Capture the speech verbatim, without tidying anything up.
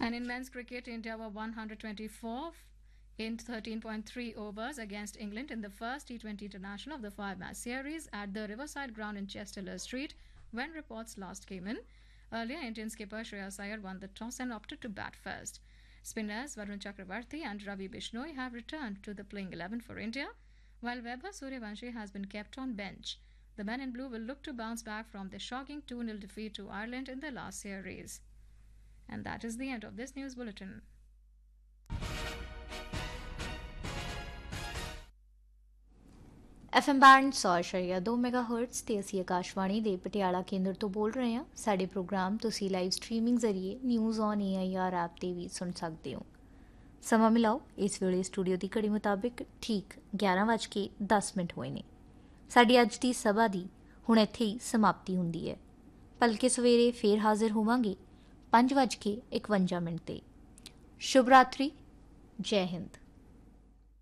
And in men's cricket, India were one hundred twenty-fourth in thirteen point three overs against England in the first T twenty international of the five-match series at the Riverside ground in Chester Street when reports last came in. Earlier, Indian skipper Shreyas Iyer won the toss and opted to bat first. Spinners Varun Chakravarti and Ravi Bishnoi have returned to the playing eleven for India, while Vaibhav Suryavanshi has been kept on bench. The men in blue will look to bounce back from the shocking two nil defeat to Ireland in the last series. And that is the end of this news bulletin. F M band ਸੌ ਇਸ਼ਾਰੀਆ ਦੋ mega hurts ਤੇ ਅਸੀਂ ਆਕਾਸ਼ਵਾਣੀ ਦੇ ਪਟਿਆਲਾ ਕੇਂਦਰ ਤੋਂ ਬੋਲ ਰਹੇ ਹਾਂ। ਸਾਡੇ ਪ੍ਰੋਗਰਾਮ ਤੁਸੀਂ ਲਾਈਵ ਸਟਰੀਮਿੰਗ ਜ਼ਰੀਏ news on A I R app 'ਤੇ ਵੀ ਸੁਣ ਸਕਦੇ ਹੋ। ਸਮਾਂ ਮਿਲਾਓ ਇਸ ਵੇਲੇ ਸਟੂਡੀਓ ਦੀ ਘੜੀ ਮੁਤਾਬਿਕ ਠੀਕ ਗਿਆਰਾਂ ਵੱਜ ਕੇ ਦਸ ਮਿੰਟ ਹੋਏ ਨੇ। ਸਾਡੀ ਅੱਜ ਦੀ ਸਭਾ ਦੀ ਹੁਣ ਇੱਥੇ ਹੀ ਸਮਾਪਤੀ ਹੁੰਦੀ ਹੈ। ਭਲਕੇ ਸਵੇਰੇ ਫੇਰ ਹਾਜ਼ਰ ਹੋਵਾਂਗੇ ਪੰਜ ਵੱਜ ਕੇ ਇਕਵੰਜਾ ਮਿੰਟ 'ਤੇ। ਸ਼ੁਭ ਰਾਤਰੀ, ਜੈ ਹਿੰਦ।